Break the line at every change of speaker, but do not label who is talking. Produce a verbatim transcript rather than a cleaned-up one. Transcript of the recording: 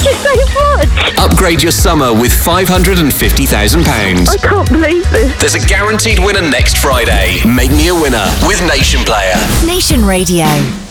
Thank you so much.
Upgrade your summer with five hundred fifty thousand pounds.
I can't believe this.
There's a guaranteed winner next Friday. Make me a winner with Nation Player.
Nation Radio.